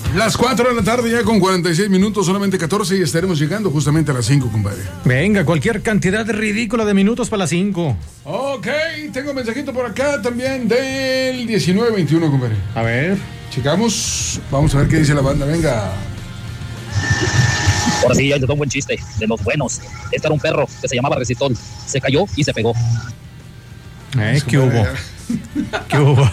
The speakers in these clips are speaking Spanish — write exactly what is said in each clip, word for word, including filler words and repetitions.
Las cuatro de la tarde ya con cuarenta y seis minutos, solamente catorce y estaremos llegando justamente a las cinco, compadre. Venga, cualquier cantidad ridícula de minutos para las cinco. Ok, tengo un mensajito por acá también del diecinueve veintiuno, compadre. A ver. Checamos, vamos a ver qué dice la banda, venga. Ahora sí, ahí te doy un buen chiste, de los buenos. Este era un perro que se llamaba Resistol. Se cayó y se pegó. Eh, ¿qué hubo? ¿Qué hubo?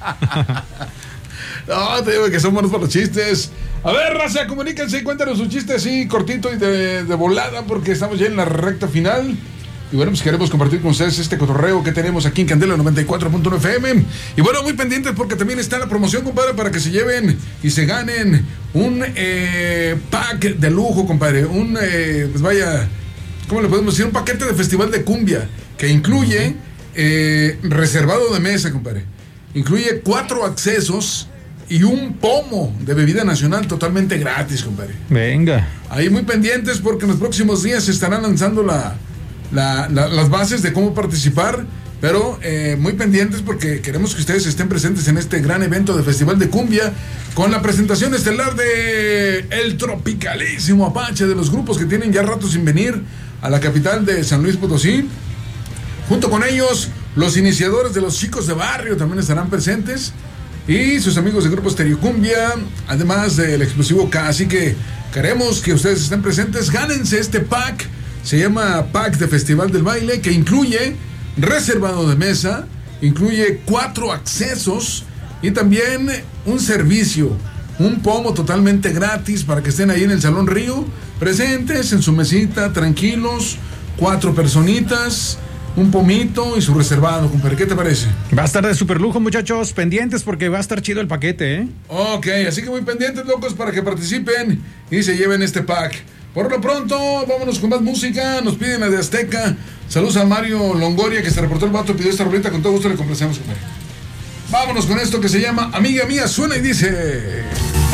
No, te digo que son buenos para los chistes. A ver, raza, comuníquense y cuéntanos un chiste así cortito y de, de volada, porque estamos ya en la recta final. Y bueno, pues queremos compartir con ustedes este cotorreo que tenemos aquí en Candela noventa y cuatro punto uno F M. Y bueno, muy pendientes porque también está la promoción, compadre, para que se lleven y se ganen un eh, pack de lujo, compadre. Un, eh, pues vaya, ¿cómo le podemos decir? Un paquete de festival de cumbia que incluye eh, reservado de mesa, compadre. Incluye cuatro accesos y un pomo de bebida nacional totalmente gratis, compadre. Venga. Ahí muy pendientes porque en los próximos días se estarán lanzando la, la, la, las bases de cómo participar, pero eh, muy pendientes porque queremos que ustedes estén presentes en este gran evento de Festival de Cumbia con la presentación estelar de el tropicalísimo Apache, de los grupos que tienen ya rato sin venir a la capital de San Luis Potosí. Junto con ellos, los iniciadores de los Chicos de Barrio también estarán presentes. Y sus amigos del grupo Stereo Cumbia, además del explosivo K. Así que queremos que ustedes estén presentes. Gánense este pack. Se llama Pack de Festival del Baile, que incluye reservado de mesa, incluye cuatro accesos y también un servicio, un pomo totalmente gratis para que estén ahí en el Salón Río, presentes en su mesita, tranquilos, cuatro personitas, un pomito y su reservado, compadre. ¿Qué te parece? Va a estar de super lujo, muchachos, pendientes porque va a estar chido el paquete, ¿eh? Ok, así que muy pendientes, locos, para que participen y se lleven este pack. Por lo pronto, vámonos con más música. Nos piden la de Azteca. Saludos a Mario Longoria, que se reportó el vato, pidió esta rolita. Con todo gusto le complacemos, compadre. Vámonos con esto que se llama Amiga Mía. Suena y dice...